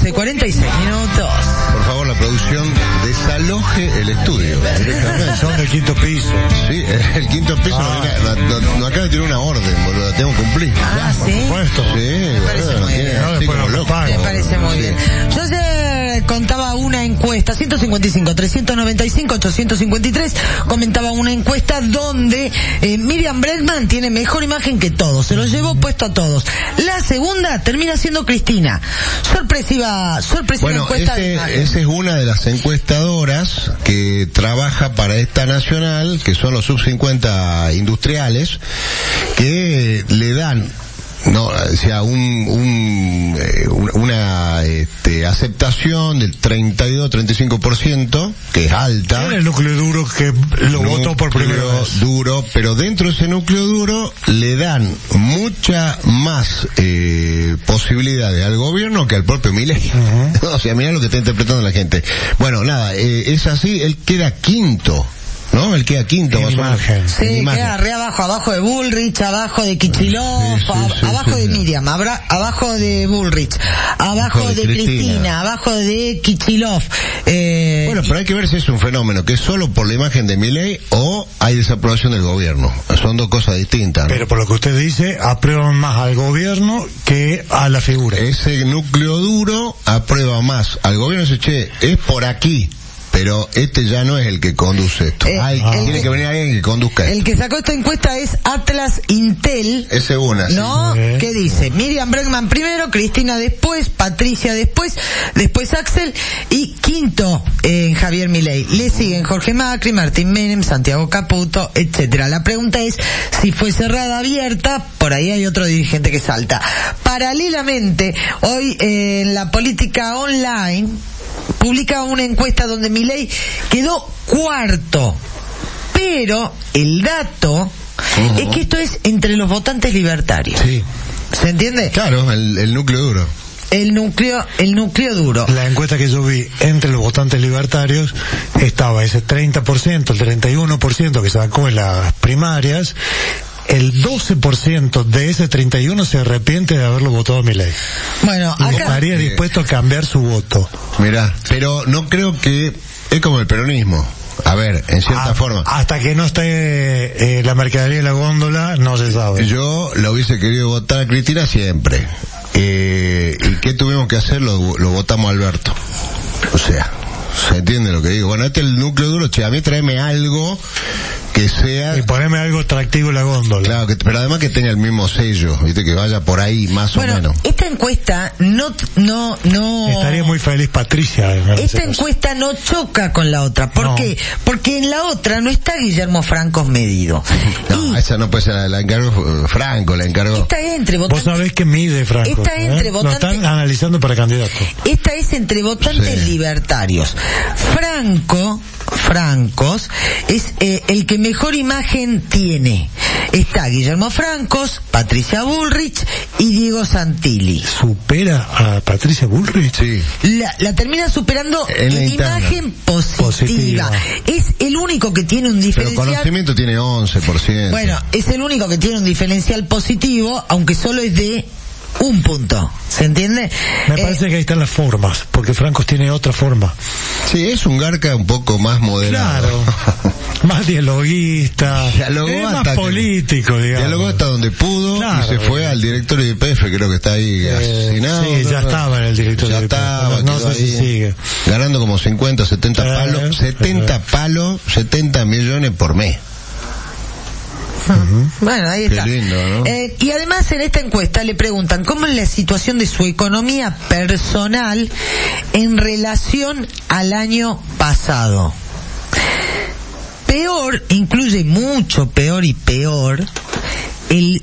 11:46. Por favor, la producción desaloje el estudio. Son del quinto piso. Sí, el quinto piso no acaba de tener una orden, boludo, la tengo que cumplir. ¿Sí? Por supuesto. Sí, boludo, no tiene así como loco. Me parece muy bien. Yo ayer contaba una encuesta, 155, 395, 853, comentaba una encuesta donde Miriam Bregman tiene mejor imagen que todos, se lo llevó puesto a todos. La segunda termina siendo Cristina. Sorpresiva encuesta. Esa es una de las encuestadoras que trabaja para esta nacional, que son los sub-50 industriales, que le dan una aceptación del 32-35%, que es alta. Era el núcleo duro que lo votó por primera vez. Duro, pero dentro de ese núcleo duro le dan mucha más posibilidades al gobierno que al propio Milei. Uh-huh. O sea, mirá lo que está interpretando la gente. Bueno, nada, es así, él queda quinto. ¿No? Él queda quinto. Sí, queda re abajo de Bullrich, abajo de Kicillof, abajo de Miriam, abajo de Bullrich, abajo de Cristina, abajo de Kicillof. Bueno, pero hay que ver si es un fenómeno que es solo por la imagen de Milei o hay desaprobación del gobierno. Son dos cosas distintas, ¿no? Pero por lo que usted dice, aprueban más al gobierno que a la figura. Ese núcleo duro aprueba más al gobierno. Dice, che, es por aquí. Pero este ya no es el que conduce esto. Tiene que venir alguien que conduzca esto. El que sacó esta encuesta es Atlas Intel. Ese una. ¿No? Sí. ¿Qué dice? Miriam Bregman primero, Cristina después, Patricia después Axel y quinto Javier Milei. Le siguen Jorge Macri, Martín Menem, Santiago Caputo, etcétera. La pregunta es si fue cerrada, abierta. Por ahí hay otro dirigente que salta. Paralelamente, hoy en la política online publica una encuesta donde Milei quedó cuarto, pero el dato es que esto es entre los votantes libertarios. Sí. ¿Se entiende? Claro, el núcleo duro. El núcleo duro. La encuesta que yo vi entre los votantes libertarios estaba ese 30%, el 31% que sacó en las primarias. El 12% de ese 31 se arrepiente de haberlo votado a Milei. Bueno, acá estaría dispuesto a cambiar su voto. Mirá, pero no creo que es como el peronismo. A ver, en cierta forma. Hasta que no esté la mercadería en la góndola, no se sabe. Yo lo hubiese querido votar a Cristina siempre. ¿Y qué tuvimos que hacer? Lo votamos a Alberto. O sea, ¿se entiende lo que digo? Bueno, este es el núcleo duro. Che, a mí tráeme algo que sea... Y poneme algo atractivo en la góndola. Claro, pero además que tenga el mismo sello, viste, que vaya por ahí más o menos. Esta encuesta no... Estaría muy feliz Patricia. Esta encuesta no choca con la otra. ¿Por qué? Porque en la otra no está Guillermo Franco medido. No, esa no puede ser, la encargó Franco, la encargó. Esta es entre votantes... Vos sabés que mide Franco. Esta es entre votantes... Lo están analizando para candidato. Esta es entre votantes libertarios. Francos es el que mejor imagen tiene. Está Guillermo Francos, Patricia Bullrich y Diego Santilli. ¿Supera a Patricia Bullrich? Sí. La termina superando en imagen positiva. Es el único que tiene un diferencial. Pero conocimiento tiene 11%. Bueno, es el único que tiene un diferencial positivo, aunque solo es de un punto, ¿se entiende? Me parece que ahí están las formas, porque Francos tiene otra forma. Sí, es un Garca un poco más moderado. Claro, más dialoguista, más político, digamos. Dialogó hasta donde pudo, claro, y se fue al directorio de YPF, creo que está ahí asesinado. Sí, ya estaba en el directorio de YPF. No sé si sigue. Ganando como 50, 70 palos, 70 millones por mes. Bueno, ahí está. Qué lindo, ¿no? Y además en esta encuesta le preguntan cómo es la situación de su economía personal en relación al año pasado. Peor, incluye mucho peor y peor, el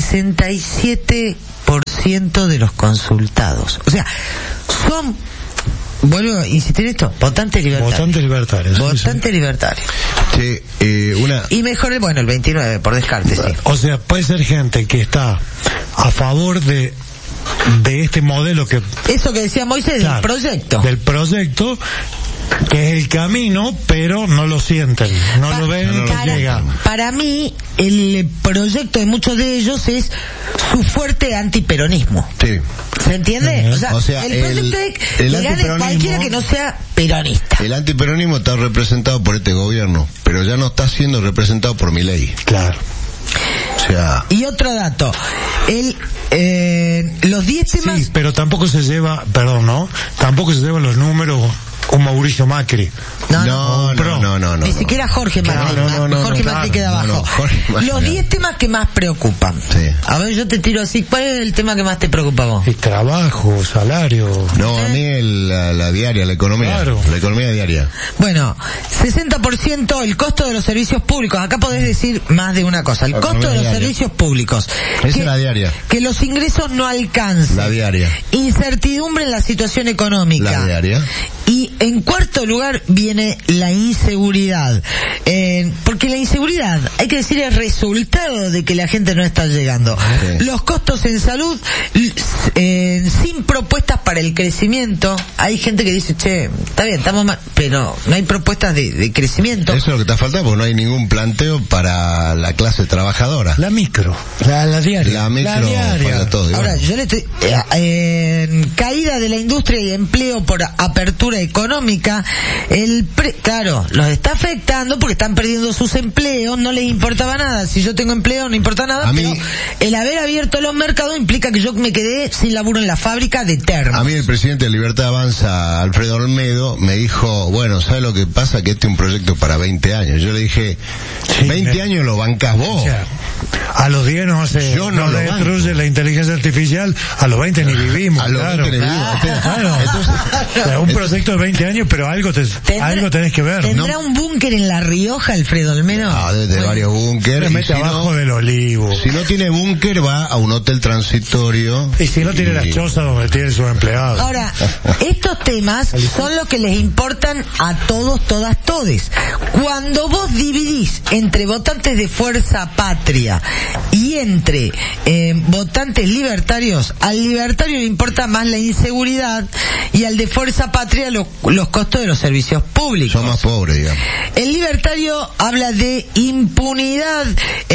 67% de los consultados. O sea, son... Vuelvo a insistir en esto, votantes libertarios. Votantes libertarios. Sí, Y mejor, bueno, el 29, por descarte, sí. O sea, puede ser gente que está a favor de este modelo que... Eso que decía Moisés, claro, del proyecto, que es el camino, pero no lo sienten, no lo ven, no llega. Para mí, el proyecto de muchos de ellos es su fuerte antiperonismo. Sí. ¿Se entiende? O sea, el proyecto es que gane cualquiera que no sea peronista. El antiperonismo está representado por este gobierno, pero ya no está siendo representado por Milei. Claro. O sea... Y otro dato, los 10 temas... Sí, pero tampoco se lleva, tampoco se llevan los números un Mauricio Macri. No. Ni siquiera Jorge Macri. Jorge Macri queda abajo. Los 10 temas que más preocupan. Sí. A ver, yo te tiro así. ¿Cuál es el tema que más te preocupa vos? El trabajo, salario. No, a mí la diaria, la economía. Claro. La economía diaria. Bueno, 60% el costo de los servicios públicos. Acá podés decir más de una cosa. El costo de los servicios públicos. Esa es la diaria. Que los ingresos no alcancen. La diaria. Incertidumbre en la situación económica. La diaria. Y en cuarto lugar viene la inseguridad. Porque la inseguridad, hay que decir, es resultado de que la gente no está llegando. Sí. Los costos en salud, sin propuestas para el crecimiento. Hay gente que dice, che, está bien, estamos mal, pero no hay propuestas de crecimiento. Eso es lo que te falta, porque no hay ningún planteo para la clase trabajadora. La micro, la diaria. La micro, la diaria. falta todo. Ahora, yo le estoy... caída de la industria y empleo por apertura económica, claro, los está afectando porque están perdiendo sus empleos, no les importaba nada. Si yo tengo empleo no importa nada, pero el haber abierto los mercados implica que yo me quedé sin laburo en la fábrica de termos. A mí el presidente de Libertad Avanza, Alfredo Olmedo, me dijo, bueno, ¿sabes lo que pasa? Que este es un proyecto para 20 años. Yo le dije, 20 años lo bancás vos. O sea, a los 10 nos destruye la inteligencia artificial, a los 20 ni vivimos. A los 20 ni vivimos. Claro. Entonces, un proyecto de 20 años, pero algo tenés que ver. ¿Tendrá un búnker en La Rioja, Alfredo Olmedo? No, desde varios búnkeres. Se mete abajo del olivo. Si no tiene búnker, va a un hotel transitorio. Y si no tiene las chozas donde tiene sus empleados. Ahora, estos temas son los que les importan a todos, todas, todes. Cuando vos dividís entre votantes de Fuerza Patria y entre votantes libertarios, al libertario le importa más la inseguridad y al de Fuerza Patria los costos de los servicios públicos. Son más pobres, digamos. El libertario habla de impunidad,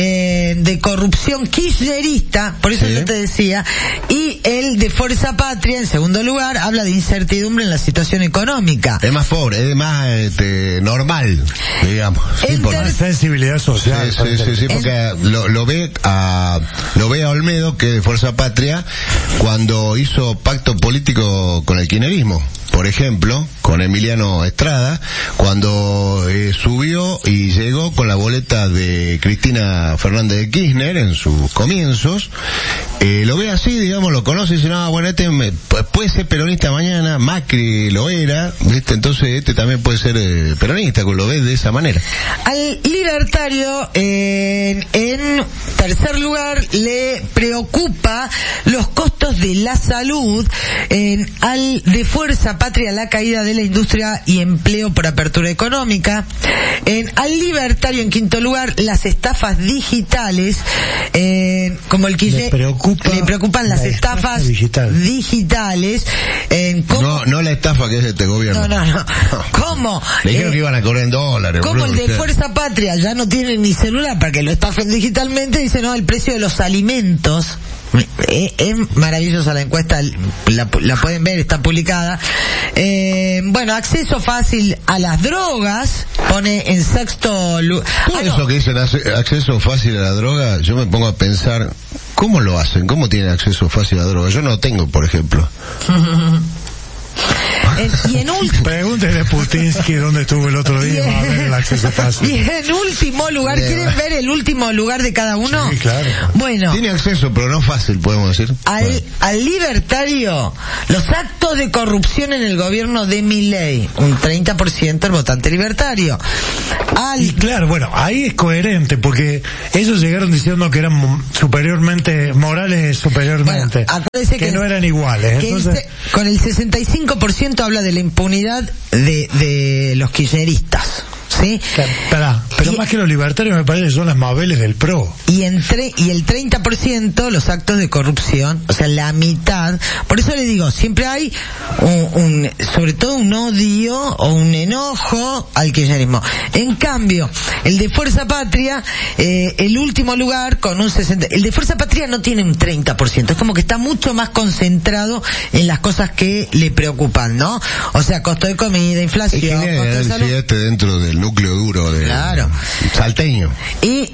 de corrupción kirchnerista, por eso yo te decía, y el de Fuerza Patria, en segundo lugar, habla de incertidumbre en la situación económica. Es más pobre, es más normal, digamos. Más sensibilidad social. Sí, porque lo ve a Olmedo, que es de Fuerza Patria, cuando hizo pacto político con el kirchnerismo. Por ejemplo, con Emiliano Estrada, cuando subió y llegó con la boleta de Cristina Fernández de Kirchner en sus comienzos, lo ve así, digamos, lo conoce y dice, no, bueno, puede ser peronista mañana, Macri lo era, ¿viste? Entonces este también puede ser peronista, lo ve de esa manera. Al libertario, en tercer lugar, le preocupa los costos de la salud, al de Fuerza Patria la caída de la industria y empleo por apertura económica. Al libertario, en quinto lugar, las estafas digitales, como el que le preocupan las estafas digitales. No la estafa que es este gobierno. No. ¿Cómo? Le dijeron que iban a cobrar en dólares. Como el de Fuerza Patria ya no tiene ni celular para que lo estafen digitalmente, dice, no, el precio de los alimentos. Es maravillosa la encuesta, la pueden ver, está publicada. Bueno, acceso fácil a las drogas, pone en sexto lugar. Todo eso que dicen acceso fácil a la droga, yo me pongo a pensar, ¿cómo lo hacen? ¿Cómo tienen acceso fácil a la droga? Yo no lo tengo, por ejemplo. Y en último... Pregúntele a Putinsky dónde estuvo el otro día a ver el acceso fácil. Y en último lugar, ¿quieren ver el último lugar de cada uno? Sí, claro. Bueno. Tiene acceso, pero no fácil, podemos decir. Al libertario, los actos de corrupción en el gobierno de Milei, un 30% el votante libertario. Y claro, bueno, ahí es coherente, porque ellos llegaron diciendo que eran morales superiormente, bueno, que no eran iguales. Entonces... con el 65% habla de la impunidad de los kirchneristas. ¿sí? Pero más que los libertarios me parece que son las Mabeles del PRO. Y el 30% los actos de corrupción, o sea, la mitad. Por eso le digo, siempre hay sobre todo un odio o un enojo al kirchnerismo. En cambio, el de Fuerza Patria, el último lugar con un 60%. El de Fuerza Patria no tiene un 30%, es como que está mucho más concentrado en las cosas que le preocupan, ¿no? O sea, costo de comida, inflación, costo de salud. Dentro del núcleo duro de salteño. Y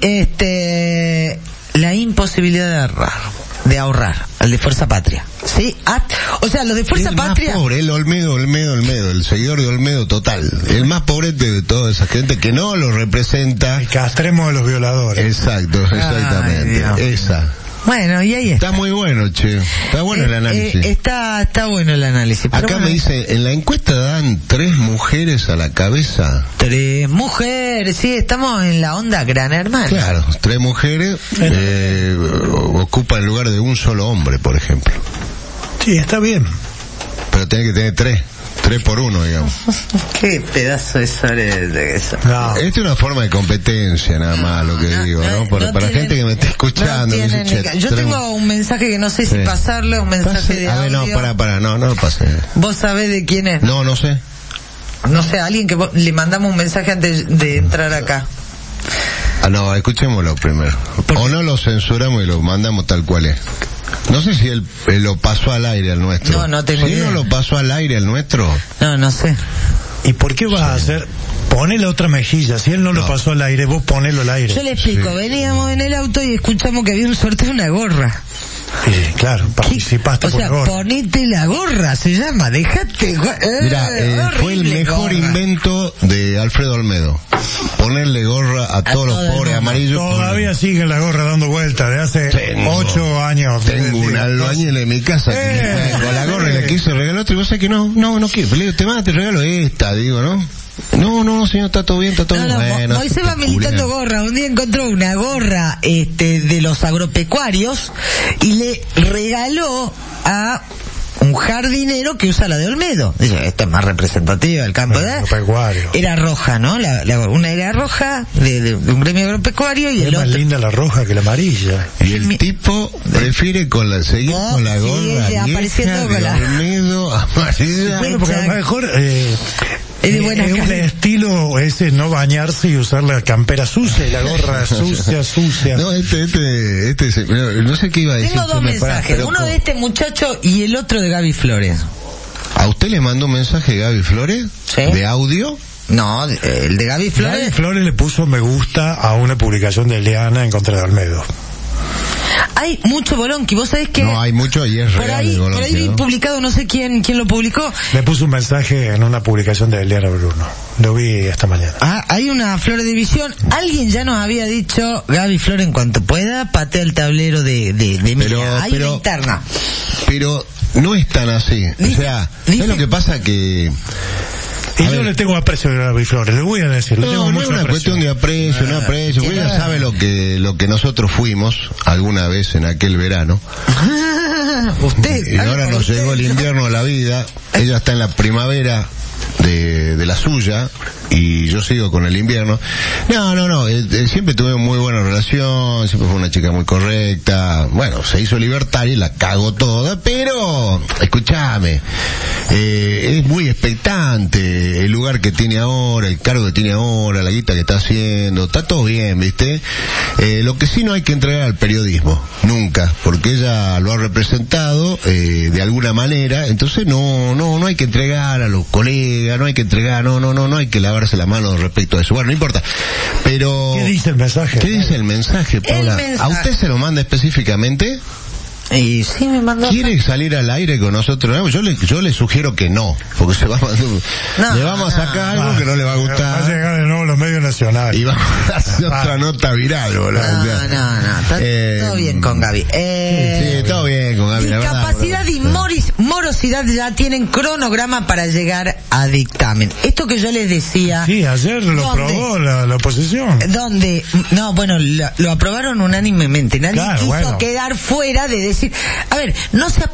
la imposibilidad de ahorrar, el de Fuerza Patria. ¿Sí? O sea, los de Fuerza Patria... El más pobre, el Olmedo, el seguidor de Olmedo total. El más pobre de toda esa gente que no lo representa. El castremo de los violadores. Exacto, exactamente. Esa. Bueno, y ahí está. Está muy bueno, che. Está bueno el análisis. Está bueno el análisis. Acá bueno, me dice, en la encuesta dan 3 mujeres a la cabeza. 3 mujeres, sí, estamos en la onda Gran Hermano. Claro, 3 mujeres ocupan el lugar de un solo hombre, por ejemplo. Sí, está bien. Pero tiene que tener 3 por 1, digamos. Qué pedazo de sobre de eso. No. Esta es una forma de competencia, nada más, lo que digo, ¿no? Para la gente que me está escuchando. Yo tengo un mensaje que no sé si pasarle, un mensaje de audio. A ver, no lo pase. ¿Vos sabés de quién es? No sé. No sé, alguien que le mandamos un mensaje antes de entrar acá. No, escuchémoslo primero. O no lo censuramos y lo mandamos tal cual es. No sé si él lo pasó al aire al nuestro. No tengo idea. ¿Si no lo pasó al aire al nuestro? No sé. ¿Y por qué vas a hacer? Ponele otra mejilla. Si él no lo pasó al aire, vos ponelo al aire. Yo le explico. Sí. Veníamos en el auto y escuchamos que había un sorteo de una gorra. Sí, claro, participaste por la gorra. Ponete la gorra, se llama, dejate. Mira, fue el mejor invento de Alfredo Olmedo. Ponerle gorra a todos los pobres amarillos. Todavía sigue la gorra dando vueltas de hace 8 años. Tengo un albañil en mi casa que con la gorra le quiso regalar otro y vos sabés que no quiero. Le digo, te regalo esta, digo, ¿no? No, señor, está todo bien, bueno. Moisés va militando gorra. Un día encontró una gorra de los agropecuarios y le regaló a un jardinero que usa la de Olmedo. Dice, esta es más representativa del campo de agropecuario. Era roja, ¿no? Una era roja de un gremio agropecuario y el otro. Es más linda la roja que la amarilla. Y el tipo prefiere seguir con la gorra apareciendo de Olmedo amarilla. Bueno, porque a lo mejor Es un estilo ese, no bañarse y usar la campera sucia y la gorra sucia. No, no sé qué iba a decir. Tengo dos mensajes, uno de este muchacho y el otro de Gaby Flores. ¿A usted le mandó un mensaje Gaby Flores? ¿Sí? ¿De audio? No, el de Gaby Flores. Gaby Flores le puso me gusta a una publicación de Eliana en contra de Olmedo. Hay mucho bolonqui, vos sabés que... No, hay mucho y es real el bolonqui, por ahí vi publicado, no sé quién lo publicó. Le puso un mensaje en una publicación de Eliana Bruno. Lo vi esta mañana. Hay una Flor de División. Alguien ya nos había dicho, Gaby Flor, en cuanto pueda, patea el tablero de Mira. Hay una interna. Pero no es tan así. O sea, ¿sabes lo que pasa? Que... Y yo le tengo aprecio a Gaby Flores, le voy a decir. No es una cuestión de aprecio, no aprecio. Porque ella sabe lo que nosotros fuimos alguna vez en aquel verano. Usted. Y ahora nos llegó el invierno a la vida. Ella está en la primavera de la suya y yo sigo con el invierno. No, siempre tuvimos muy buena relación, siempre fue una chica muy correcta. Bueno, se hizo libertaria y la cagó toda, pero escúchame, es muy expectante el lugar que tiene ahora, el cargo que tiene ahora, la guita que está haciendo, está todo bien, ¿viste? Lo que sí no hay que entregar al periodismo, nunca, porque ella lo ha representado de alguna manera, entonces no hay que entregar a los colegas, no hay que entregar, no hay que lavarse la mano respecto a eso. Bueno, no importa. Pero ¿qué dice el mensaje? ¿Qué dice el mensaje, Paula? ¿A usted se lo manda específicamente? Y sí, me mandó. ¿Quiere salir al aire con nosotros? Yo le sugiero que no, porque le vamos a sacar algo que no le va a gustar. Va a llegar de nuevo los medios nacionales. Y vamos a hacer otra nota viral, boludo. No, todo bien con Gaby. Sí, todo bien con Gaby. Discapacidad y morosidad ya tienen cronograma para llegar a dictamen. Esto que yo les decía. Sí, ayer lo aprobó la oposición. ¿Dónde? No, bueno, lo aprobaron unánimemente. Nadie quiso quedar fuera de decir, a ver, no se